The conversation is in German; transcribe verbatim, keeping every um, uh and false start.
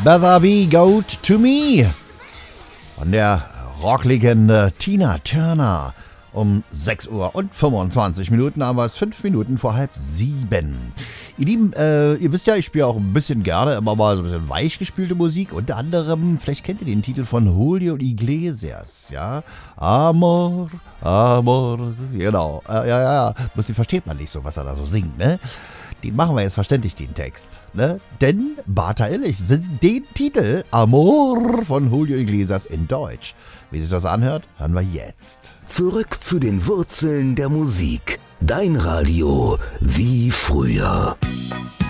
Better Be Good to Me von der Rocklegende Tina Turner. Um sechs Uhr und fünfundzwanzig Minuten haben wir es, fünf Minuten vor halb sieben. Ihr Lieben, äh, ihr wisst ja, ich spiele auch ein bisschen gerne immer mal so ein bisschen weichgespülte Musik. Unter anderem, vielleicht kennt ihr den Titel von Julio Iglesias, ja? Amor, Amor, genau. Äh, ja, ja, ja. Bloß versteht man nicht so, was er da so singt, ne? Den machen wir jetzt verständlich, den Text, ne? Denn Bata Illich singt den Titel Amor von Julio Iglesias in Deutsch. Wie sich das anhört, hören wir jetzt. Zurück zu den Wurzeln der Musik. Dein Radio wie früher.